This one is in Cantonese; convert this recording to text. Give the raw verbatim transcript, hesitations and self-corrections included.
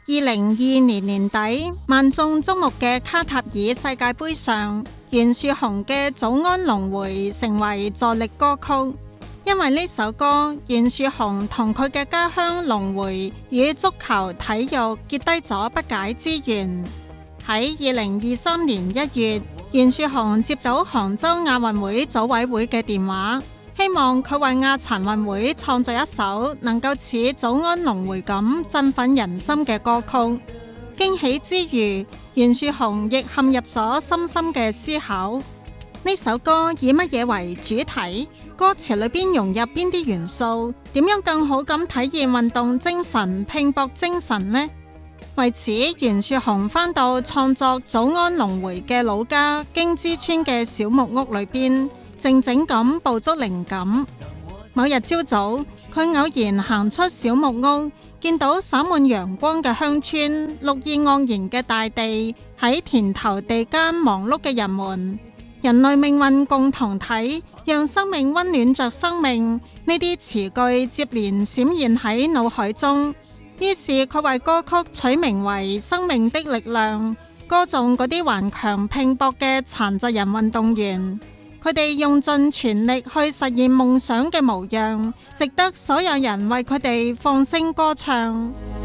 二零二二年年底，萬眾矚目嘅卡塔爾世界盃上，袁樹雄嘅《早安龍回》成為助力歌曲。因為呢首歌，袁樹雄同佢嘅家鄉龍回與足球體育結低咗不解之緣。喺二零二三年一月，袁樹雄接到杭州亞運會組委會嘅電話，希望佢為亞殘運會創作一首能夠似《早安龍回》咁振奮人心嘅歌曲。驚喜之餘，袁樹雄亦陷入咗深深嘅思考。呢首歌以乜嘢為主題？歌詞裏邊融入邊啲元素？點樣更好咁體現運動精神、拼搏精神呢？為此，袁樹雄返到創作《早安龍回》嘅老家京知村嘅小木屋裏邊，靜靜咁捕捉靈感。某日朝早，佢偶然行出小木屋，見到灑滿陽光嘅鄉村，綠意盎然嘅大地，喺田頭地間忙碌嘅人們。人類命運共同體，讓生命溫暖着生命。呢啲詞句接連閃現喺腦海中，於是佢為歌曲取名為《生命的力量》，歌頌嗰啲頑強拼搏嘅殘疾人運動員。佢哋用盡全力去實現夢想嘅模樣，值得所有人為佢哋放聲歌唱。